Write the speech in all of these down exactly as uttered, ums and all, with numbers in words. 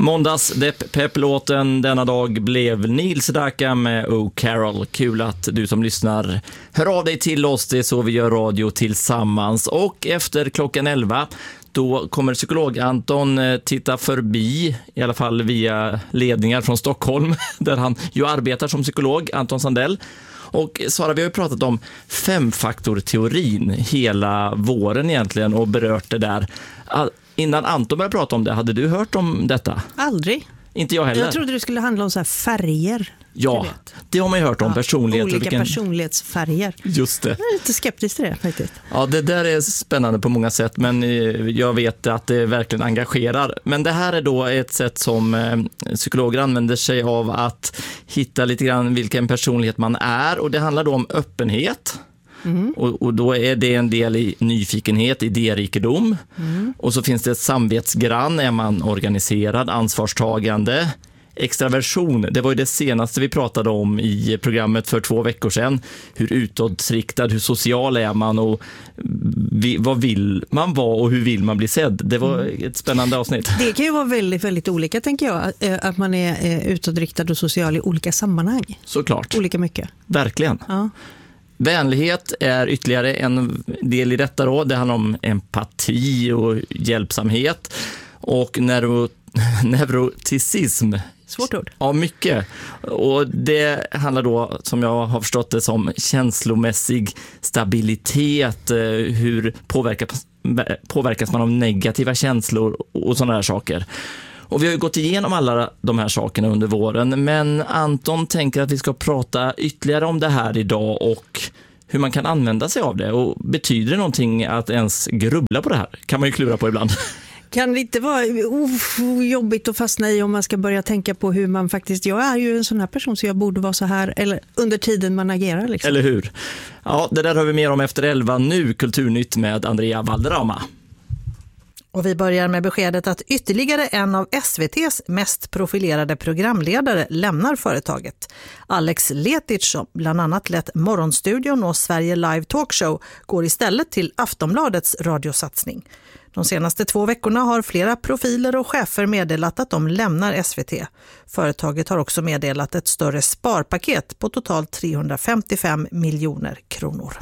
Måndags depp-pepp-låten denna dag blev Nils Daka med Oh Carol. Kul att du som lyssnar hör av dig till oss, det är så vi gör radio tillsammans. Och efter klockan elva då kommer psykolog Anton titta förbi, i alla fall via ledningar från Stockholm, där han ju arbetar som psykolog, Anton Sandell. Och Sara, vi har ju pratat om femfaktorteorin hela våren egentligen och berört det där. Innan Anton började prata om det, hade du hört om detta? Aldrig. Inte jag heller. Jag trodde det skulle handla om så här färger. Ja, det har man ju hört om, ja, personlighet. Olika vilken... personlighetsfärger. Just det. Jag är lite skeptisk till det faktiskt. Ja, det där är spännande på många sätt, men jag vet att det verkligen engagerar. Men det här är då ett sätt som psykologer använder sig av att hitta lite grann vilken personlighet man är. Och det handlar då om öppenhet. Mm. Och, och då är det en del i nyfikenhet, idérikedom. Mm. Och så finns det ett samvetsgrann, är man organiserad, ansvarstagande. Extraversion, det var ju det senaste vi pratade om i programmet för två veckor sedan. Hur utåtriktad, hur social är man och vi, vad vill man vara och hur vill man bli sedd. Det var mm. ett spännande avsnitt. Det kan ju vara väldigt, väldigt olika, tänker jag. Att man är utåtriktad och social i olika sammanhang. Såklart. Olika mycket. Verkligen. Ja. Vänlighet är ytterligare en del i detta då. Det handlar om empati och hjälpsamhet. Och neuro, neuroticism. Svårt ord. Ja, mycket. Och det handlar då, som jag har förstått det, som känslomässig stabilitet. Hur påverkas, påverkas man av negativa känslor och sådana här saker. Och vi har ju gått igenom alla de här sakerna under våren, men Anton tänker att vi ska prata ytterligare om det här idag och hur man kan använda sig av det. Och betyder det någonting att ens grubbla på det här? Kan man ju klura på ibland. Kan det inte vara uh, jobbigt att fastna i om man ska börja tänka på hur man faktiskt... Jag är ju en sån här person så jag borde vara så här, eller under tiden man agerar. Liksom. Eller hur? Ja, det där har vi mer om efter elva nu. Kulturnytt med Andrea Valderrama. Och vi börjar med beskedet att ytterligare en av S V T:s mest profilerade programledare lämnar företaget. Alex Letic, som bland annat lett Morgonstudion och Sverige Live Talkshow, går istället till Aftonbladets radiosatsning. De senaste två veckorna har flera profiler och chefer meddelat att de lämnar S V T. Företaget har också meddelat ett större sparpaket på totalt trehundrafemtiofem miljoner kronor.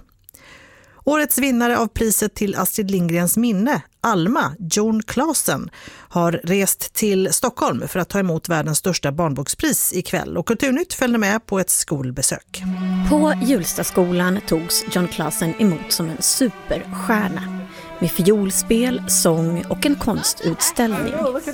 Årets vinnare av priset till Astrid Lindgrens minne, Alma, Jon Klasen, har rest till Stockholm för att ta emot världens största barnbokspris ikväll. Och Kulturnytt följde med på ett skolbesök. På Hjulstaskolan togs Jon Klasen emot som en superstjärna. Med fiolspel, sång och en konstutställning.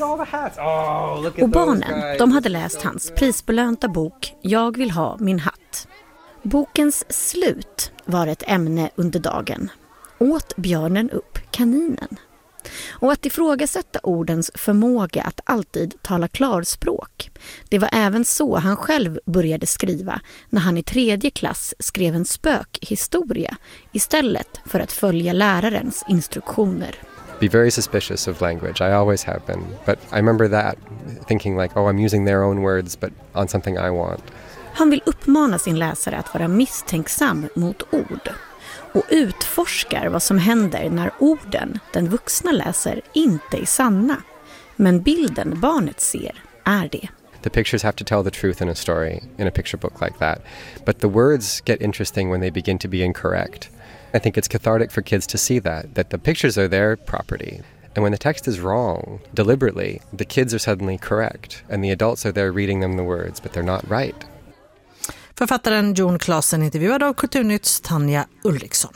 Och barnen, de hade läst hans prisbelönta bok Jag vill ha min hatt. Bokens slut var ett ämne under dagen. Åt björnen upp kaninen? Och att ifrågasätta ordens förmåga att alltid tala klarspråk. Det var även så han själv började skriva när han i tredje klass skrev en spökhistoria istället för att följa lärarens instruktioner. Be very suspicious of language. I always have been. But I remember that, thinking like, oh, I'm using their own words but on something I want. Han vill uppmana sin läsare att vara misstänksam mot ord och utforskar vad som händer när orden den vuxna läser inte är sanna. Men bilden barnet ser är det. The pictures have to tell the truth in a story, in a picture book like that. But the words get interesting when they begin to be incorrect. I think it's cathartic for kids to see that, that the pictures are their property. And when the text is wrong, deliberately, the kids are suddenly correct. And the adults are there reading them the words, but they're not right. Författaren Jon Klasen intervjuad av Kulturnytts Tanja Ulriksson.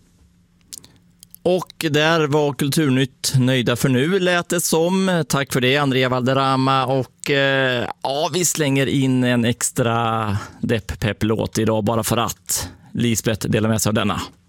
Och där var Kulturnytt nöjda för nu, lät det som. Tack för det, Andrea Valderrama. Och eh, ja, vi slänger in en extra depp-pepp-låt idag bara för att Lisbeth delar med sig av denna.